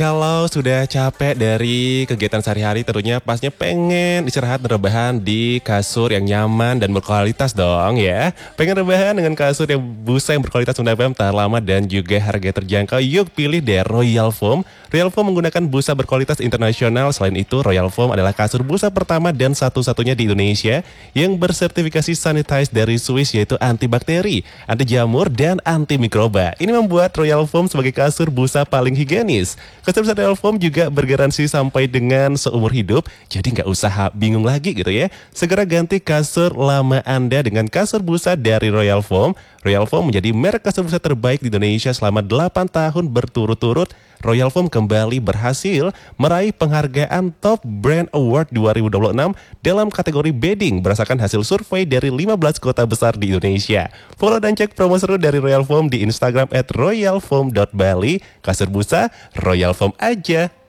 Kalau sudah capek dari kegiatan sehari-hari tentunya pastinya pengen istirahat dan rebahan di kasur yang nyaman dan berkualitas dong ya. Pengen rebahan dengan kasur yang busa yang berkualitas mendapatkan tahan lama dan juga harga terjangkau. Yuk pilih deh Royal Foam. Royal Foam menggunakan busa berkualitas internasional. Selain itu Royal Foam adalah kasur busa pertama dan satu-satunya di Indonesia yang bersertifikasi sanitized dari Swiss, yaitu antibakteri, anti jamur, dan anti mikroba. Ini membuat Royal Foam sebagai kasur busa paling higienis. Kasur busa Royal Foam juga bergaransi sampai dengan seumur hidup, jadi nggak usah bingung lagi gitu ya. Segera ganti kasur lama Anda dengan kasur busa dari Royal Foam. Royal Foam menjadi merek kasur busa terbaik di Indonesia selama 8 tahun berturut-turut. Royal Foam kembali berhasil meraih penghargaan Top Brand Award 2026 dalam kategori bedding berdasarkan hasil survei dari 15 kota besar di Indonesia. Follow dan cek promo seru dari Royal Foam di Instagram @royalfoam.bali. Kasur busa Royal Foam aja.